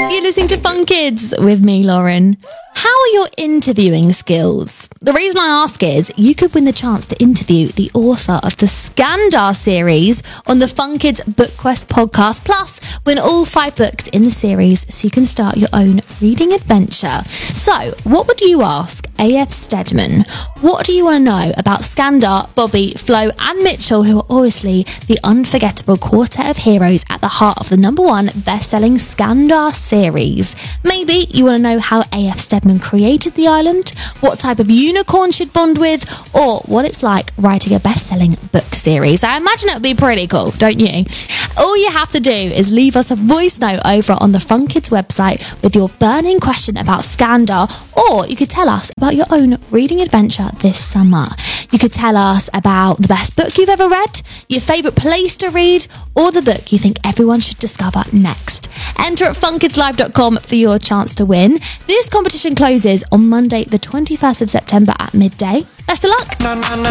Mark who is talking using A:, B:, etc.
A: You're listening to Fun Kids with me, Lauren. How are your interviewing skills? The reason I ask is you could win the chance to interview the author of the Skandar series on the Fun Kids Book Quest podcast, plus win all 5 books in the series so you can start your own reading adventure. So, what would you ask A.F. Steadman? What do you want to know about Skandar, Bobby, Flo and Mitchell, who are obviously the unforgettable quartet of heroes at the heart of the #1 best-selling Skandar series? Maybe you want to know how A.F. Steadman created the island, what type of unicorn she'd bond with, or what it's like writing a best-selling book series. I imagine it would be pretty cool, don't you? All you have to do is leave us a voice note over on the Fun Kids website with your burning question about Skandar, or you could tell us about your own reading adventure this summer. You could tell us about the best book you've ever read, your favourite place to read, or the book you think everyone should discover next. Enter at funkidslive.com for your chance to win. This competition closes on Monday, the 21st of September at midday. Best of luck!